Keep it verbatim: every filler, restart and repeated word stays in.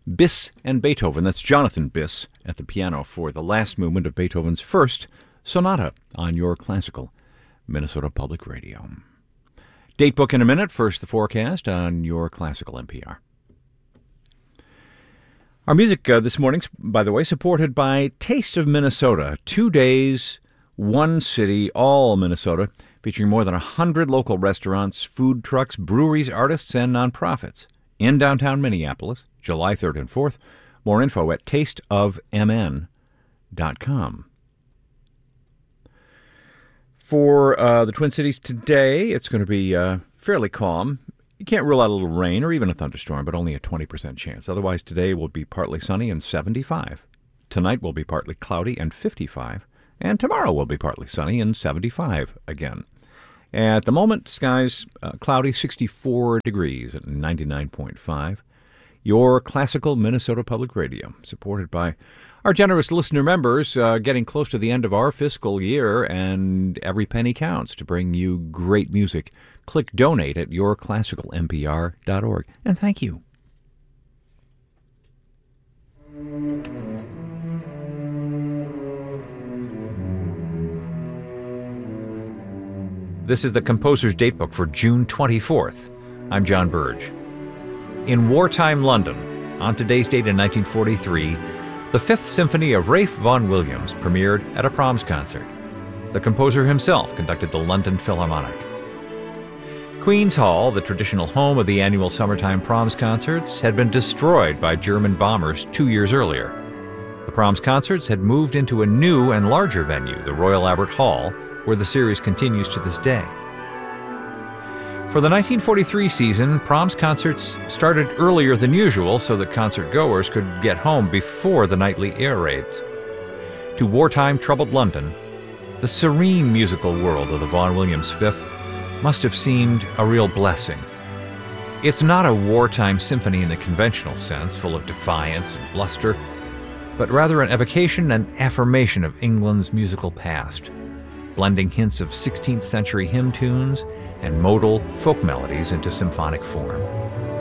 Biss and Beethoven. That's Jonathan Biss at the piano for the last movement of Beethoven's first sonata on your classical Minnesota Public Radio. Datebook in a minute. First, the forecast on your classical N P R. Our music uh, this morning, by the way, supported by Taste of Minnesota. Two days, one city, all Minnesota, featuring more than one hundred local restaurants, food trucks, breweries, artists, and nonprofits in downtown Minneapolis, July third and fourth. More info at taste of m n dot com. For uh, the Twin Cities today, it's going to be uh, fairly calm. You can't rule out a little rain or even a thunderstorm, but only a twenty percent chance. Otherwise, today will be partly sunny and seventy-five. Tonight will be partly cloudy and fifty-five. And tomorrow will be partly sunny and seventy-five again. At the moment, skies uh, cloudy, sixty-four degrees at ninety-nine point five. Your classical Minnesota Public Radio, supported by our generous listener members, uh, getting close to the end of our fiscal year, and every penny counts to bring you great music. Click donate at your classical n p r dot org. And thank you. This is the Composer's Datebook for June twenty-fourth. I'm John Burge. In wartime London, on today's date in nineteen forty-three, the Fifth Symphony of Ralph Vaughan Williams premiered at a Proms concert. The composer himself conducted the London Philharmonic. Queen's Hall, the traditional home of the annual summertime Proms concerts, had been destroyed by German bombers two years earlier. The Proms concerts had moved into a new and larger venue, the Royal Albert Hall, where the series continues to this day. For the nineteen forty-three season, Proms concerts started earlier than usual so that concert-goers could get home before the nightly air raids. To wartime troubled London, the serene musical world of the Vaughan Williams Fifth must have seemed a real blessing. It's not a wartime symphony in the conventional sense, full of defiance and bluster, but rather an evocation and affirmation of England's musical past, blending hints of sixteenth century hymn tunes and modal folk melodies into symphonic form.